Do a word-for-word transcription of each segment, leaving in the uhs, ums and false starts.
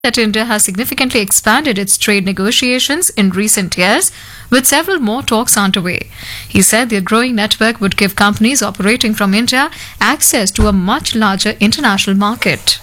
that India has significantly expanded its trade negotiations in recent years, with several more talks underway. He said their growing network would give companies operating from India access to a much larger international market.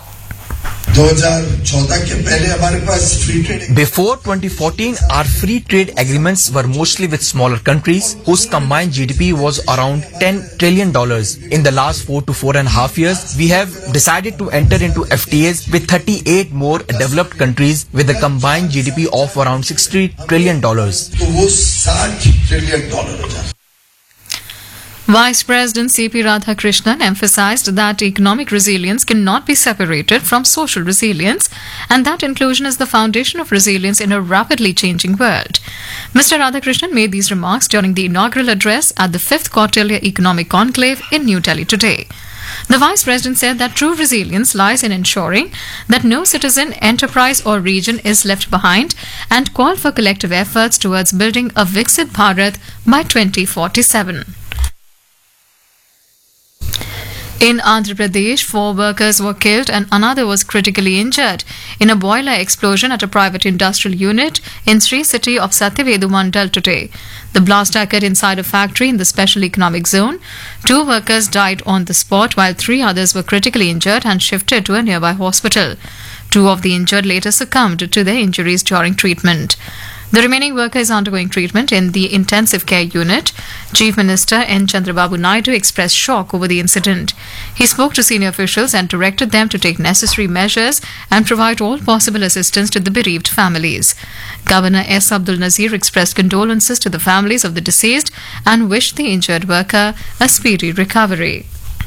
Before twenty fourteen, our free trade agreements were mostly with smaller countries whose combined G D P was around ten trillion dollars. In the last four to four and a half years, we have decided to enter into F T As with thirty-eight more developed countries with a combined G D P of around sixty trillion dollars. Vice President C P Radhakrishnan emphasized that economic resilience cannot be separated from social resilience and that inclusion is the foundation of resilience in a rapidly changing world. Mister Radhakrishnan made these remarks during the inaugural address at the fifth Kautilya Economic Conclave in New Delhi today. The Vice President said that true resilience lies in ensuring that no citizen, enterprise or region is left behind and called for collective efforts towards building a Viksit Bharat by twenty forty-seven. In Andhra Pradesh, four workers were killed and another was critically injured in a boiler explosion at a private industrial unit in Sri City of Satyavedu Mandal today. The blast occurred inside a factory in the special economic zone. Two workers died on the spot while three others were critically injured and shifted to a nearby hospital. Two of the injured later succumbed to their injuries during treatment. The remaining worker is undergoing treatment in the intensive care unit. Chief Minister N. Chandrababu Naidu expressed shock over the incident. He spoke to senior officials and directed them to take necessary measures and provide all possible assistance to the bereaved families. Governor S. Abdul Nazir expressed condolences to the families of the deceased and wished the injured worker a speedy recovery.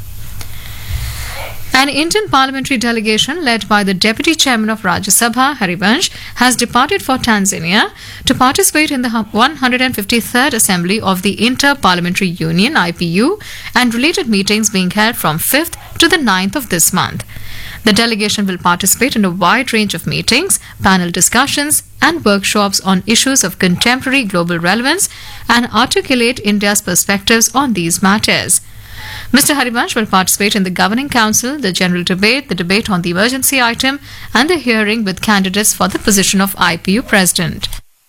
An Indian parliamentary delegation led by the Deputy Chairman of Rajya Sabha, Harivansh, has departed for Tanzania to participate in the one hundred fifty-third Assembly of the Inter-Parliamentary Union I P U and related meetings being held from fifth to the ninth of this month. The delegation will participate in a wide range of meetings, panel discussions and workshops on issues of contemporary global relevance and articulate India's perspectives on these matters. Mister Harivansh will participate in the Governing Council, the general debate, the debate on the emergency item and the hearing with candidates for the position of I P U President.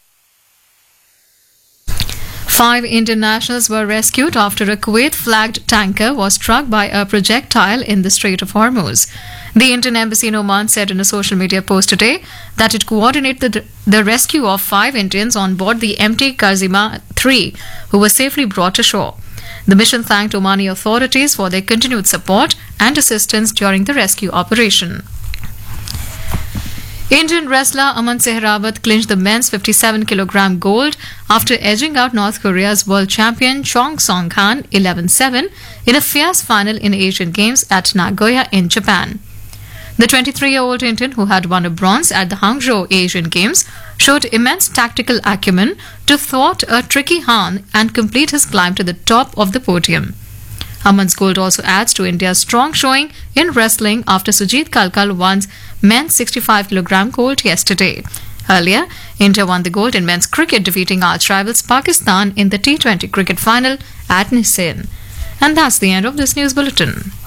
Five Indian nationals were rescued after a Kuwait-flagged tanker was struck by a projectile in the Strait of Hormuz. The Indian Embassy in Oman said in a social media post today that it coordinated the, the rescue of five Indians on board the M T Kazima three, who were safely brought ashore. The mission thanked Omani authorities for their continued support and assistance during the rescue operation. Indian wrestler Aman Sehrawat clinched the men's fifty-seven kilogram gold after edging out North Korea's world champion Chong Song-han eleven seven in a fierce final in Asian Games at Nagoya in Japan. The twenty-three-year-old Indian, who had won a bronze at the Hangzhou Asian Games, showed immense tactical acumen to thwart a tricky Han and complete his climb to the top of the podium. Aman's gold also adds to India's strong showing in wrestling after Sujit Kalkal won men's sixty-five kilogram gold yesterday. Earlier, India won the gold in men's cricket, defeating arch rivals Pakistan in the T twenty cricket final at Nissan. And that's the end of this news bulletin.